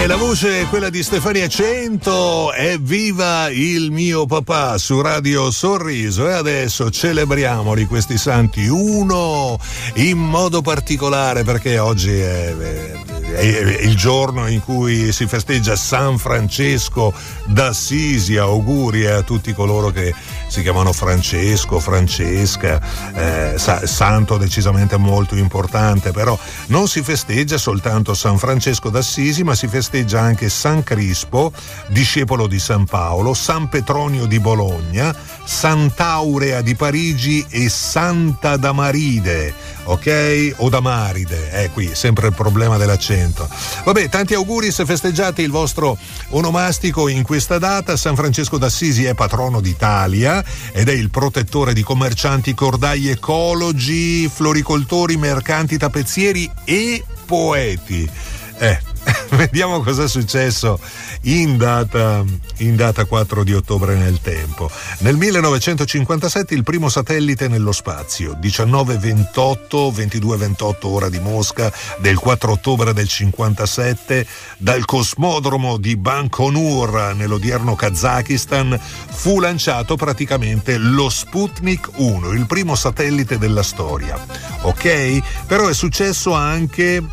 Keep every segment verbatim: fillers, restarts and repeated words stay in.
E la voce è quella di Stefania Cento, evviva il mio papà su Radio Sorriso. E adesso celebriamoli questi santi, uno in modo particolare perché oggi è, è, è il giorno in cui si festeggia San Francesco d'Assisi. Auguri a tutti coloro che si chiamano Francesco, Francesca, eh, sa, santo decisamente molto importante. Però non si festeggia soltanto San Francesco d'Assisi, ma si festeggia anche San Crispo, discepolo di San Paolo, San Petronio di Bologna, Sant'Aurea di Parigi e Santa Damaride, ok? O Damaride, è eh, qui sempre il problema dell'accento. Vabbè, tanti auguri se festeggiate il vostro onomastico in questa data. San Francesco d'Assisi è patrono d'Italia ed è il protettore di commercianti, cordai, ecologi, floricoltori, mercanti, tappezzieri e poeti. Eh, vediamo cosa è successo in data, in data quattro di ottobre nel tempo. Nel millenovecentocinquantasette il primo satellite nello spazio, diciannove ventotto, ventidue ventotto ora di Mosca, del quattro ottobre del cinquantasette, dal cosmodromo di Baikonur nell'odierno Kazakistan fu lanciato praticamente lo Sputnik uno, il primo satellite della storia. Ok? Però è successo anche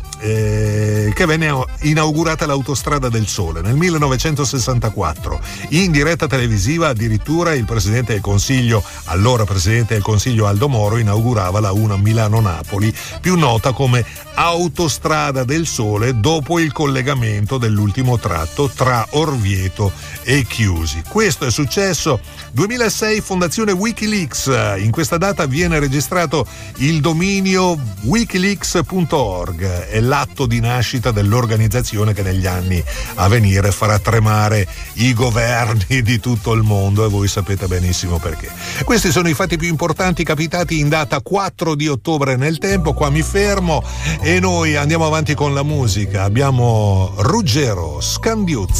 Eh, che venne inaugurata l'autostrada del Sole nel millenovecentosessantaquattro. In diretta televisiva addirittura il Presidente del Consiglio, allora Presidente del Consiglio Aldo Moro, inaugurava la una Milano-Napoli, più nota come Autostrada del Sole, dopo il collegamento dell'ultimo tratto tra Orvieto e Chiusi. Questo è successo. duemilasei, Fondazione Wikileaks. In questa data viene registrato il dominio wikileaks punto org. È l'atto di nascita dell'organizzazione che negli anni a venire farà tremare i governi di tutto il mondo, e voi sapete benissimo perché. Questi sono i fatti più importanti capitati in data quattro di ottobre nel tempo. Qua mi fermo e noi andiamo avanti con la musica. Abbiamo Ruggero Scandiuzzi.